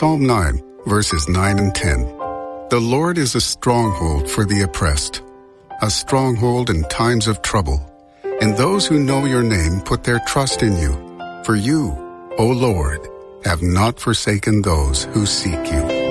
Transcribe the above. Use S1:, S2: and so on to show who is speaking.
S1: Psalm 9, verses 9 and 10. The Lord is a stronghold for the oppressed, a stronghold in times of trouble. And those who know your name put their trust in you. For you, O Lord, have not forsaken those who seek you.